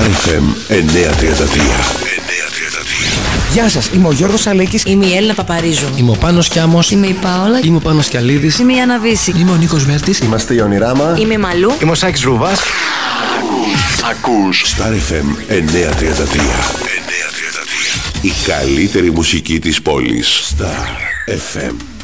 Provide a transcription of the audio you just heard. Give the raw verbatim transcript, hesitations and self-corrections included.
εφ εμ εννιακόσια τριάντα τρία. Γεια σας, είμαι ο Γιώργος Αλέκης. Είμαι η Έλληνα Παπαρίζου. Είμαι ο Πάνος Κιάμος. Είμαι η Πάολα. Είμαι ο Πάνος Κιαλίδης. Είμαι η Άννα Βύση. Είμαι ο Νίκος Βέρτης. Είμαστε η Ονειράμα. Είμαι η Μαλού. Είμαι ο Σάκης Ρουβάς. Ακούς Star εφ εμ εννιακόσια τριάντα τρία. Η καλύτερη μουσική της πόλης. Star εφ εμ.